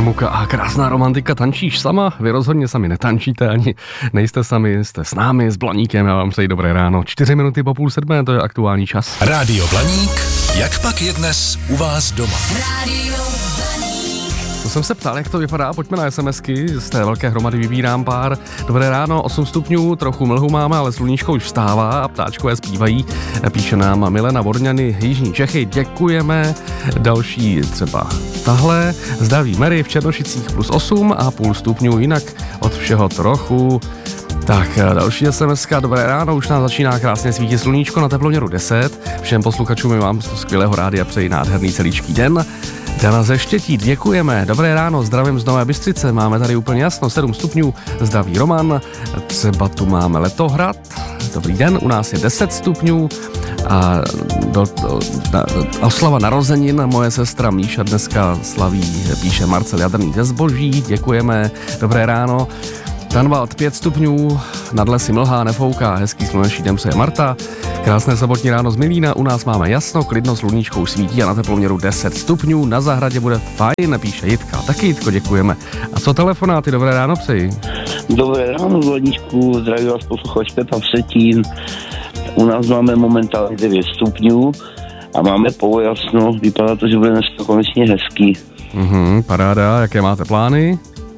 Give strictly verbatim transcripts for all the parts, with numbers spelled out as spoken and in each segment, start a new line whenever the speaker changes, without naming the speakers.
Muka a krásná romantika. Tančíš sama? Vy rozhodně sami netančíte, ani nejste sami, jste s námi, s Blaníkem. Já vám přeji dobré ráno. Čtyři minuty po půl sedmé, to je aktuální čas.
Rádio Blaník, jak pak je dnes u vás doma?
Rádio
To jsem se ptal, jak to vypadá, pojďme na SMSky, z té velké hromady vybírám pár. Dobré ráno, osm stupňů, trochu mlhu máme, ale sluníčko už vstává a ptáčkové zpívají. Píše nám Milena Vorňany, Jižní Čechy, děkujeme. Další třeba tahle, zdraví Mary v Černošicích plus osm a půl stupňů, jinak od všeho trochu. Tak, další SMSka, dobré ráno, už nás začíná krásně svítit sluníčko na teploměru deset. Všem posluchačům vám z skvělého rádia přeji nádherný celíčký den. Dana ze Štětí, děkujeme. Dobré ráno, zdravím z Nové Bystřice, máme tady úplně jasno, sedm stupňů, zdraví Roman, třeba tu máme Letohrad, dobrý den, u nás je deset stupňů a do, do, na, oslava narozenin, moje sestra Míša dneska slaví, píše Marcel Jadrný ze Zboží, děkujeme, dobré ráno. Tanvald pět stupňů, nad lesy mlhá, nefouká, hezký sluneční den přeje Marta. Krásné sobotní ráno z Milína, u nás máme jasno, klidno, sluníčko už svítí a na teploměru deset stupňů, na zahradě bude fajn, píše Jitka. Taky Jitko, děkujeme. A co telefonáty, dobré ráno přeji.
Dobré ráno, Vlaníčku, zdraví vás posluchač Pepa Vsetín. U nás máme momentálně devět stupňů a máme polojasno, vypadá to, že bude dneska konečně hezký.
Mhm, paráda, jaké máte plány?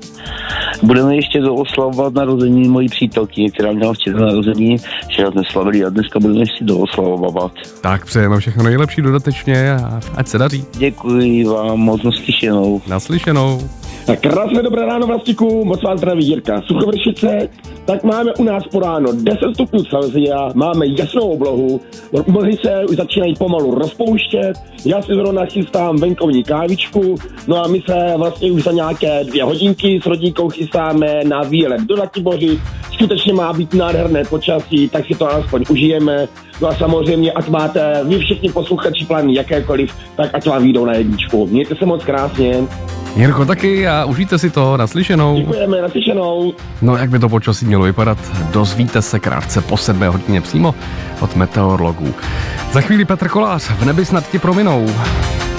Budeme ještě dooslavovat narození mojí přítelkyně, která měla včera narození, včera jsme slavili a dneska budeme ještě dooslavovat.
Tak přejeme všechno nejlepší dodatečně a ať se daří.
Děkuji vám moc, naslyšenou.
Naslyšenou.
Tak krásné dobré ráno, Vlastíku, moc vám zdraví Jirka. Suchovršice, tak máme u nás po ráno deset stupňů Celsia, máme jasnou oblohu, mlhy se už začínají pomalu rozpouštět, já si zrovna chystám venkovní kávičku, no a my se vlastně už za nějaké dvě hodinky s rodinkou chystáme na výlet do Ratiboři. Skutečně má být nádherné počasí, tak si to aspoň užijeme. No a samozřejmě, ať máte vy všichni posluchači plány jakékoliv, tak ať vám vyjdou na jedničku. Mějte se moc krásně.
Jirko taky a užijte si to, naslyšenou.
Děkujeme, naslyšenou.
No jak by to počasí mělo vypadat, dozvíte se krátce po sedmé hodině přímo od meteorologů. Za chvíli Petr Kolář, v nebi snad ti prominou.